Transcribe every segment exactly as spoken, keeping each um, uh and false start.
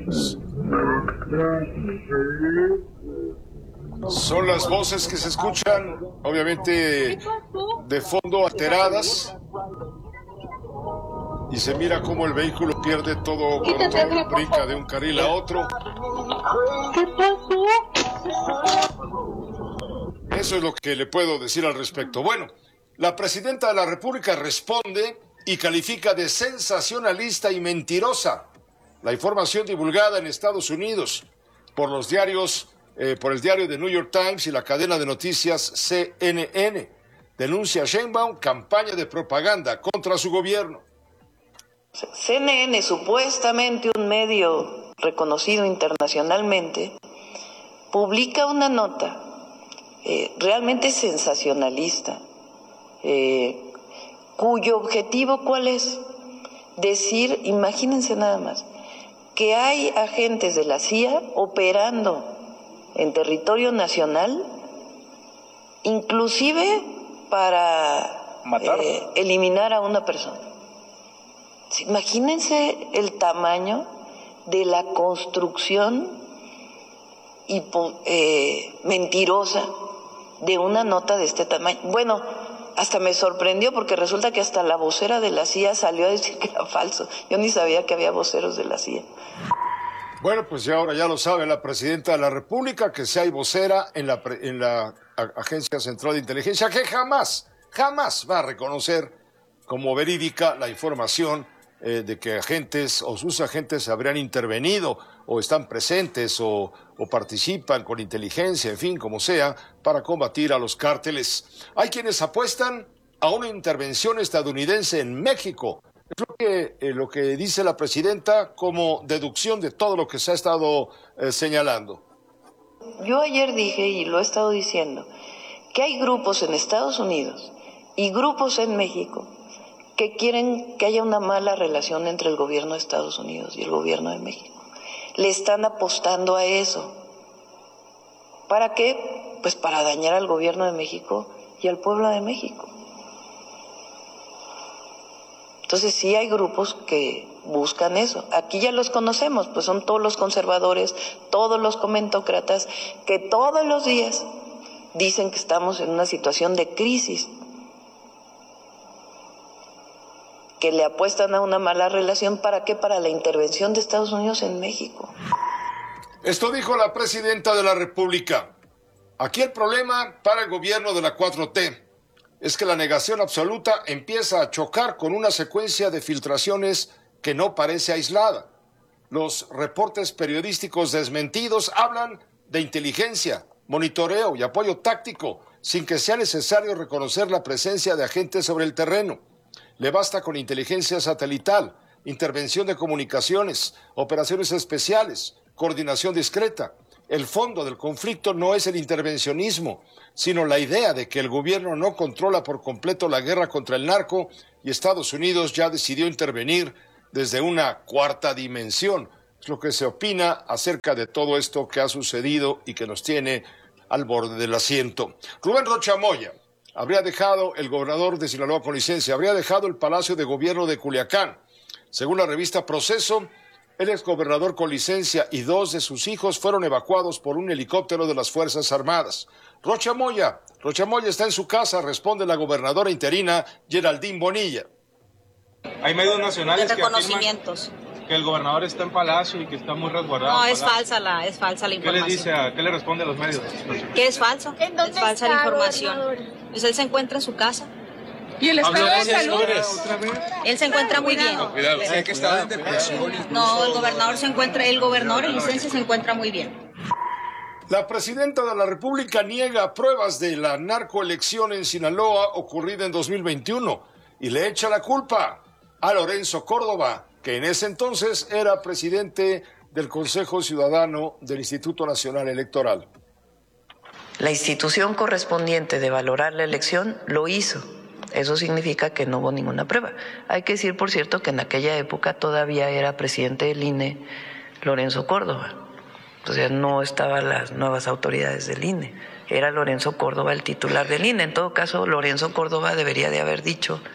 Son las voces que se escuchan, obviamente, de fondo alteradas. Y se mira cómo el vehículo pierde todo control, brinca de un carril a otro. ¿Qué pasó? Eso es lo que le puedo decir al respecto. Bueno, la presidenta de la República responde y califica de sensacionalista y mentirosa la información divulgada en Estados Unidos por los diarios, eh, por el diario The New York Times y la cadena de noticias C N N. Denuncia a Sheinbaum campaña de propaganda contra su gobierno. C N N, supuestamente un medio reconocido internacionalmente, publica una nota eh, realmente sensacionalista, eh, cuyo objetivo, ¿cuál es? Decir, imagínense nada más, que hay agentes de la C I A operando en territorio nacional, inclusive para eh, eliminar a una persona. Imagínense el tamaño de la construcción hipo, eh, mentirosa de una nota de este tamaño. Bueno, hasta me sorprendió porque resulta que hasta la vocera de la C I A salió a decir que era falso. Yo ni sabía que había voceros de la C I A. Bueno, pues ya ahora ya lo sabe la presidenta de la República, que si hay vocera en la, en la Agencia Central de Inteligencia, que jamás, jamás va a reconocer como verídica la información eh, de que agentes o sus agentes habrían intervenido o están presentes o, o participan con inteligencia, en fin, como sea, para combatir a los cárteles. Hay quienes apuestan a una intervención estadounidense en México. Es lo que, eh, lo que dice la presidenta como deducción de todo lo que se ha estado eh, señalando. Yo ayer dije, y lo he estado diciendo, que hay grupos en Estados Unidos y grupos en México que quieren que haya una mala relación entre el gobierno de Estados Unidos y el gobierno de México. Le están apostando a eso. ¿Para qué? Pues para dañar al gobierno de México y al pueblo de México. Entonces sí hay grupos que buscan eso. Aquí ya los conocemos, pues son todos los conservadores, todos los comentócratas, que todos los días dicen que estamos en una situación de crisis, que le apuestan a una mala relación. ¿Para qué? Para la intervención de Estados Unidos en México. Esto dijo la presidenta de la República. Aquí el problema para el gobierno de la cuatro T es que la negación absoluta empieza a chocar con una secuencia de filtraciones que no parece aislada. Los reportes periodísticos desmentidos hablan de inteligencia, monitoreo y apoyo táctico, sin que sea necesario reconocer la presencia de agentes sobre el terreno. Le basta con inteligencia satelital, intervención de comunicaciones, operaciones especiales, coordinación discreta. El fondo del conflicto no es el intervencionismo, sino la idea de que el gobierno no controla por completo la guerra contra el narco y Estados Unidos ya decidió intervenir desde una cuarta dimensión. Es lo que se opina acerca de todo esto que ha sucedido y que nos tiene al borde del asiento. Rubén Rocha Moya habría dejado, el gobernador de Sinaloa con licencia, habría dejado el Palacio de Gobierno de Culiacán. Según la revista Proceso, el exgobernador con licencia y dos de sus hijos fueron evacuados por un helicóptero de las Fuerzas Armadas. Rocha Moya, Rocha Moya está en su casa, responde la gobernadora interina Geraldine Bonilla. Hay medios nacionales que afirman que el gobernador está en Palacio y que está muy resguardado. No, es falsa la, es falsa la información. ¿Qué le dice a, qué le responde a los medios? Que es falso, es falsa la información. Pues él se encuentra en su casa. ¿Y el estado de salud? Él se encuentra muy bien. No, cuidado, sé que está en depresión. No, el gobernador se encuentra, el gobernador en licencia se encuentra muy bien. La presidenta de la República niega pruebas de la narcoelección en Sinaloa ocurrida en dos mil veintiuno y le echa la culpa a Lorenzo Córdoba, que en ese entonces era presidente del Consejo Ciudadano del Instituto Nacional Electoral. La institución correspondiente de valorar la elección lo hizo. Eso significa que no hubo ninguna prueba. Hay que decir, por cierto, que en aquella época todavía era presidente del I N E Lorenzo Córdoba. O sea, no estaban las nuevas autoridades del I N E. Era Lorenzo Córdoba el titular del I N E. En todo caso, Lorenzo Córdoba debería de haber dicho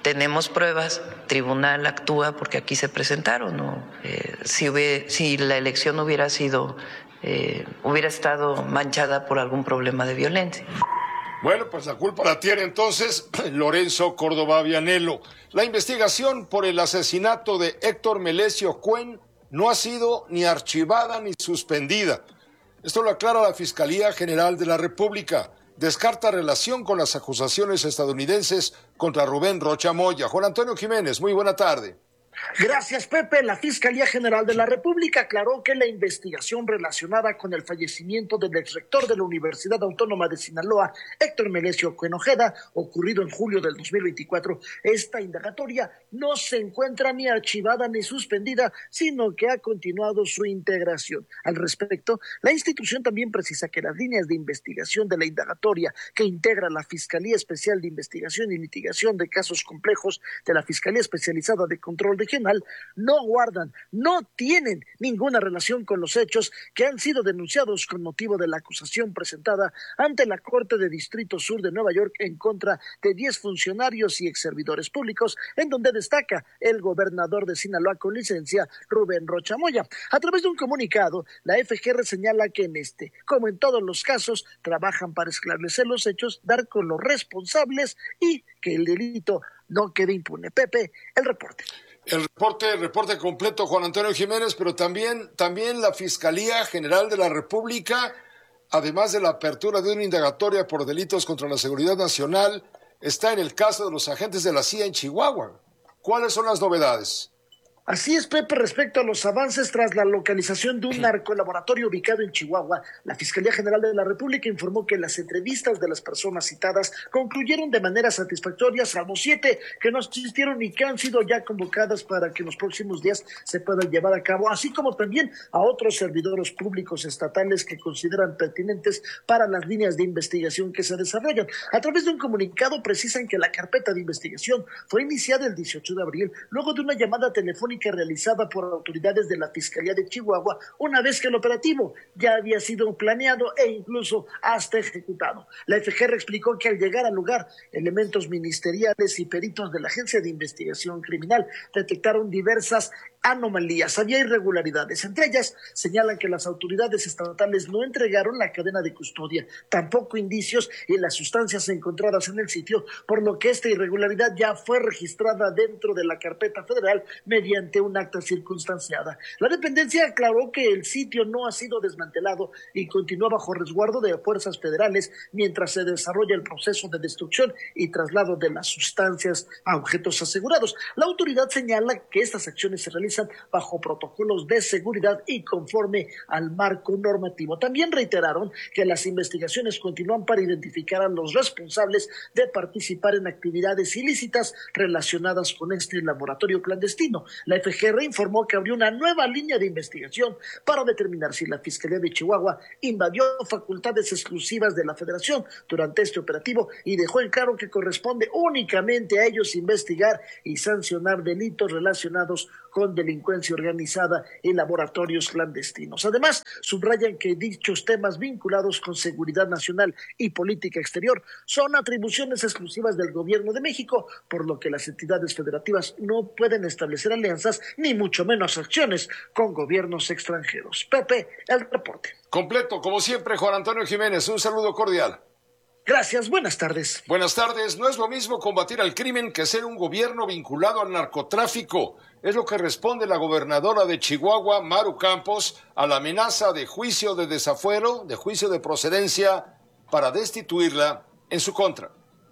tenemos pruebas, tribunal actúa porque aquí se presentaron, ¿no? Eh, si, hube, si la elección hubiera sido, eh, hubiera estado manchada por algún problema de violencia. Bueno, pues la culpa la tiene entonces Lorenzo Córdoba Vianello. La investigación por el asesinato de Héctor Melesio Cuen no ha sido ni archivada ni suspendida. Esto lo aclara la Fiscalía General de la República. Descarta relación con las acusaciones estadounidenses contra Rubén Rocha Moya. Juan Antonio Jiménez, muy buena tarde. Gracias, Pepe. La Fiscalía General de la República aclaró que la investigación relacionada con el fallecimiento del exrector de la Universidad Autónoma de Sinaloa, Héctor Melesio Cuen Ojeda, ocurrido en julio del dos mil veinticuatro, esta indagatoria no se encuentra ni archivada ni suspendida, sino que ha continuado su integración. Al respecto, la institución también precisa que las líneas de investigación de la indagatoria que integra la Fiscalía Especial de Investigación y Litigación de Casos Complejos de la Fiscalía Especializada de Control Regional no guardan, no tienen ninguna relación con los hechos que han sido denunciados con motivo de la acusación presentada ante la Corte de Distrito Sur de Nueva York en contra de diez funcionarios y exservidores públicos, en donde destaca el gobernador de Sinaloa con licencia, Rubén Rocha Moya. A través de un comunicado, la F G R señala que en este, como en todos los casos, trabajan para esclarecer los hechos, dar con los responsables y que el delito no quede impune. Pepe, el reporte. El reporte, el reporte completo, Juan Antonio Jiménez, pero también, también la Fiscalía General de la República, además de la apertura de una indagatoria por delitos contra la seguridad nacional, está en el caso de los agentes de la C I A en Chihuahua. ¿Cuáles son las novedades? Así es, Pepe, respecto a los avances tras la localización de un narcolaboratorio ubicado en Chihuahua, la Fiscalía General de la República informó que las entrevistas de las personas citadas concluyeron de manera satisfactoria, salvo siete que no asistieron y que han sido ya convocadas para que en los próximos días se puedan llevar a cabo, así como también a otros servidores públicos estatales que consideran pertinentes para las líneas de investigación que se desarrollan. A través de un comunicado precisan que la carpeta de investigación fue iniciada el dieciocho de abril, luego de una llamada telefónica realizada por autoridades de la Fiscalía de Chihuahua, una vez que el operativo ya había sido planeado e incluso hasta ejecutado. La F G R explicó que al llegar al lugar, elementos ministeriales y peritos de la Agencia de Investigación Criminal detectaron diversas anomalías, había irregularidades. Entre ellas, señalan que las autoridades estatales no entregaron la cadena de custodia, tampoco indicios y las sustancias encontradas en el sitio, por lo que esta irregularidad ya fue registrada dentro de la carpeta federal mediante un acta circunstanciada. La dependencia aclaró que el sitio no ha sido desmantelado y continúa bajo resguardo de fuerzas federales mientras se desarrolla el proceso de destrucción y traslado de las sustancias a objetos asegurados. La autoridad señala que estas acciones se realizan bajo protocolos de seguridad y conforme al marco normativo. También reiteraron que las investigaciones continúan para identificar a los responsables de participar en actividades ilícitas relacionadas con este laboratorio clandestino. La F G R informó que abrió una nueva línea de investigación para determinar si la Fiscalía de Chihuahua invadió facultades exclusivas de la Federación durante este operativo y dejó en claro que corresponde únicamente a ellos investigar y sancionar delitos relacionados con delincuencia organizada y laboratorios clandestinos. Además, subrayan que dichos temas vinculados con seguridad nacional y política exterior son atribuciones exclusivas del Gobierno de México, por lo que las entidades federativas no pueden establecer alianzas ni mucho menos acciones con gobiernos extranjeros. Pepe, el reporte. Completo, como siempre, Juan Antonio Jiménez, un saludo cordial. Gracias, buenas tardes. Buenas tardes. No es lo mismo combatir al crimen que ser un gobierno vinculado al narcotráfico. Es lo que responde la gobernadora de Chihuahua, Maru Campos, a la amenaza de juicio de desafuero, de juicio de procedencia, para destituirla en su contra.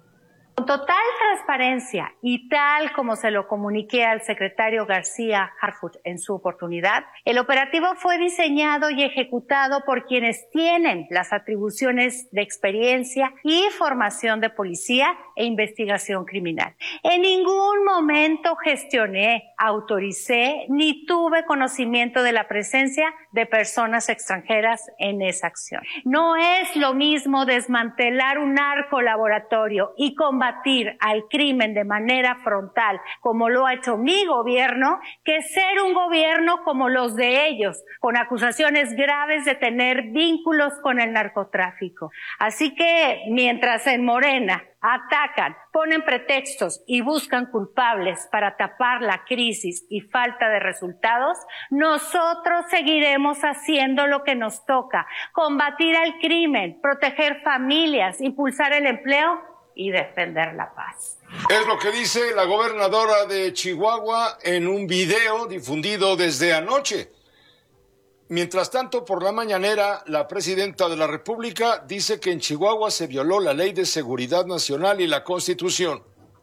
Con total transparencia y tal como se lo comuniqué al secretario García Harfuch en su oportunidad, el operativo fue diseñado y ejecutado por quienes tienen las atribuciones de experiencia y formación de policía e investigación criminal. En ningún momento gestioné, autoricé ni tuve conocimiento de la presencia de personas extranjeras en esa acción. No es lo mismo desmantelar un narcolaboratorio y combatir al crimen de manera frontal, como lo ha hecho mi gobierno, que ser un gobierno como los de ellos, con acusaciones graves de tener vínculos con el narcotráfico. Así que mientras en Morena atacan, ponen pretextos y buscan culpables para tapar la crisis y falta de resultados, nosotros seguiremos haciendo lo que nos toca: combatir al crimen, proteger familias, impulsar el empleo y defender la paz. Es lo que dice la gobernadora de Chihuahua en un video difundido desde anoche. Mientras tanto, por la mañanera, la presidenta de la República dice que en Chihuahua se violó la Ley de Seguridad Nacional y la Constitución.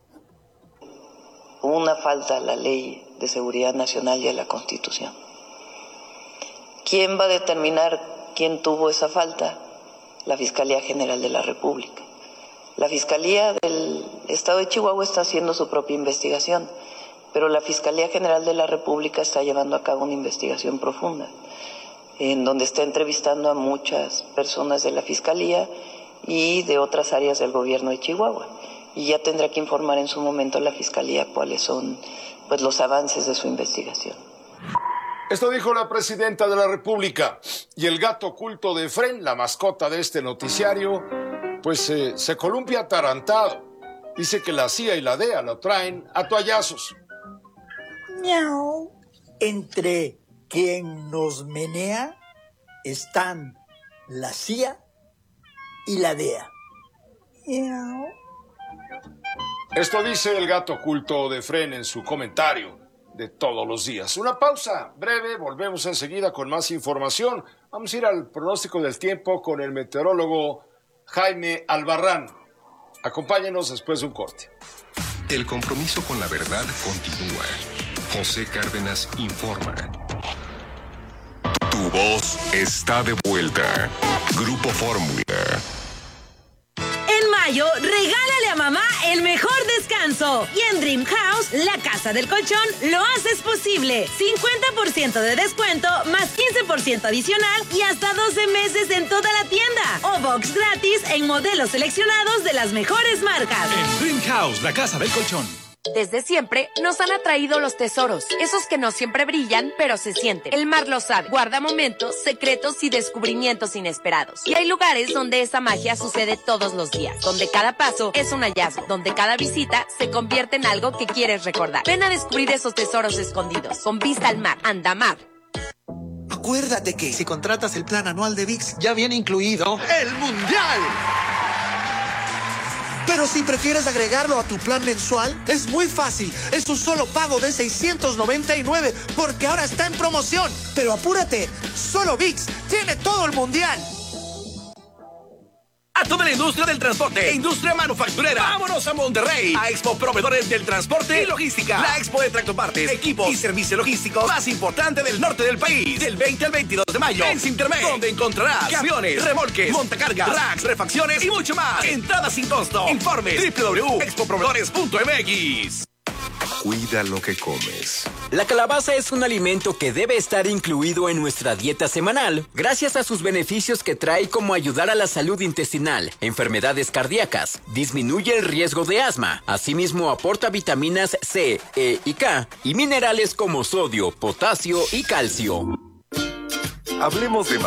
Hubo una falta a la Ley de Seguridad Nacional y a la Constitución. ¿Quién va a determinar quién tuvo esa falta? La Fiscalía General de la República. La Fiscalía del Estado de Chihuahua está haciendo su propia investigación, pero la Fiscalía General de la República está llevando a cabo una investigación profunda, en donde está entrevistando a muchas personas de la Fiscalía y de otras áreas del gobierno de Chihuahua. Y ya tendrá que informar en su momento la Fiscalía cuáles son, pues, los avances de su investigación. Esto dijo la presidenta de la República. Y el gato oculto de Efren, la mascota de este noticiario, pues eh, se columpia atarantado. Dice que la C I A y la D E A lo traen a toallazos. Miau. Entre quien nos menea están la C I A y la D E A. Miau. Esto dice el gato oculto de Efren en su comentario de todos los días. Una pausa breve, volvemos enseguida con más información. Vamos a ir al pronóstico del tiempo con el meteorólogo Jaime Albarrán. Acompáñenos después de un corte. El compromiso con la verdad continúa. José Cárdenas informa. Tu voz está de vuelta. Grupo Fórmula. En mayo, regálale a mamá el mejor descanso. Y en Dream House, la casa del colchón, lo haces posible. cincuenta por ciento de descuento, más quince por ciento adicional y hasta doce meses en toda la tienda. O box gratis en modelos seleccionados de las mejores marcas. En Dream House, la casa del colchón. Desde siempre nos han atraído los tesoros, esos que no siempre brillan, pero se sienten. El mar lo sabe, guarda momentos, secretos y descubrimientos inesperados. Y hay lugares donde esa magia sucede todos los días, donde cada paso es un hallazgo, donde cada visita se convierte en algo que quieres recordar. Ven a descubrir esos tesoros escondidos, con vista al mar. Andamar. Acuérdate que si contratas el plan anual de V I X, ya viene incluido el Mundial. Pero si prefieres agregarlo a tu plan mensual, es muy fácil. Es un solo pago de seiscientos noventa y nueve, porque ahora está en promoción. Pero apúrate, solo V I X tiene todo el mundial. A toda la industria del transporte e industria manufacturera. ¡Vámonos a Monterrey! A Expo Proveedores del Transporte y Logística. La expo de tractopartes, equipos y servicio logístico más importante del norte del país. Del veinte al veintidós de mayo en Sintermex, donde encontrarás camiones, remolques, montacargas, racks, refacciones y mucho más. Entrada sin costo. Informe doble u doble u doble u punto expo proveedores punto m x. Cuida lo que comes. La calabaza es un alimento que debe estar incluido en nuestra dieta semanal, gracias a sus beneficios que trae, como ayudar a la salud intestinal, enfermedades cardíacas, disminuye el riesgo de asma, asimismo aporta vitaminas C, E y K, y minerales como sodio, potasio y calcio. Hablemos de